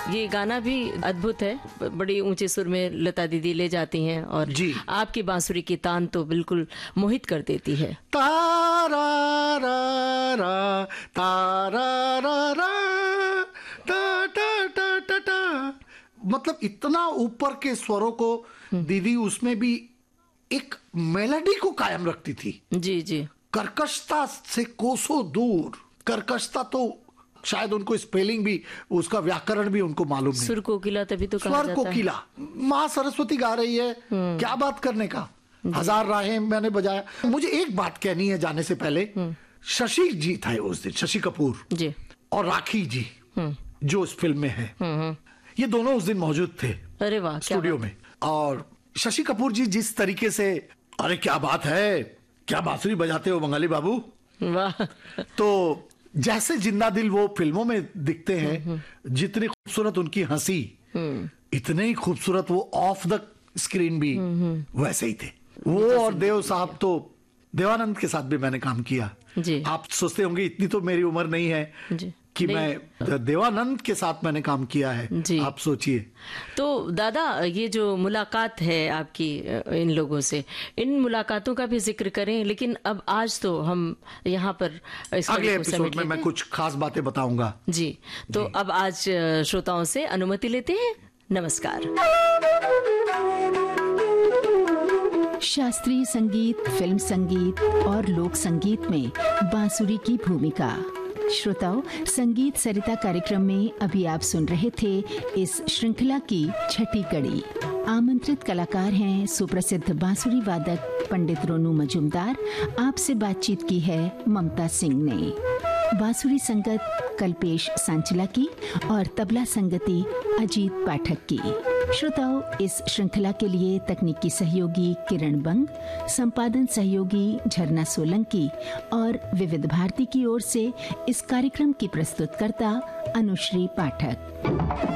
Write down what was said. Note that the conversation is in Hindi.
ये गाना भी अद्भुत है, बड़ी ऊंचे सुर में लता दीदी ले जाती हैं और जी। आपकी बांसुरी की तान तो बिल्कुल मोहित कर देती है। तारा रा रा तारा रा रा टा टा टा टा टा, मतलब इतना ऊपर के स्वरों को दीदी उसमें भी एक मेलोडी को कायम रखती थी। जी जी। कर्कशता से कोसों दूर, कर्कशता तो शायद उनको स्पेलिंग भी, उसका व्याकरण भी उनको मालूम नहीं। सुर कोकिला तभी तो कहा स्वर जाता है। कोकिला, माँ सरस्वती गा रही है, क्या बात करने का। हजार राहें मैंने बजाया। मुझे एक बात कहनी है जाने से पहले, शशि जी था उस दिन, शशि कपूर जी और राखी जी जो इस फिल्म में है, ये दोनों उस दिन मौजूद थे। अरे वाह, क्या स्टूडियो बात। में। और शशि कपूर जी जिस तरीके से, अरे क्या बात है, क्या बांसुरी बजाते हो बंगाली बाबू, वाह। तो जैसे जिंदा दिल वो फिल्मों में दिखते हैं, जितनी खूबसूरत उनकी हंसी, इतने ही खूबसूरत वो ऑफ द स्क्रीन भी वैसे ही थे वो। और देव साहब तो, देवानंद के साथ भी मैंने काम किया जी। आप सोचते होंगे इतनी तो मेरी उम्र नहीं है जी। कि नहीं। मैं देवानंद के साथ मैंने काम किया है जी। आप सोचिए। तो दादा, ये जो मुलाकात है आपकी इन लोगों से, इन मुलाकातों का भी जिक्र करें, लेकिन अब आज तो हम यहाँ पर इस अगले को एपिसोड समेट में लेते मैं हैं। कुछ खास बातें बताऊंगा। जी। तो अब आज श्रोताओं से अनुमति लेते हैं। नमस्कार। शास्त्रीय संगीत, फिल्म संगीत और लोक संगीत में बांसुरी की भूमिका। श्रोताओं, संगीत सरिता कार्यक्रम में अभी आप सुन रहे थे इस श्रृंखला की छठी कड़ी। आमंत्रित कलाकार हैं सुप्रसिद्ध बांसुरी वादक पंडित रोनू मजूमदार। आपसे बातचीत की है ममता सिंह ने। बांसुरी संगत कल्पेश सांचला की और तबला संगति अजीत पाठक की। श्रोताओं, इस श्रृंखला के लिए तकनीकी सहयोगी किरण बंग, संपादन सहयोगी झरना सोलंकी और विविध भारती की ओर से इस कार्यक्रम की प्रस्तुतकर्ता अनुश्री पाठक।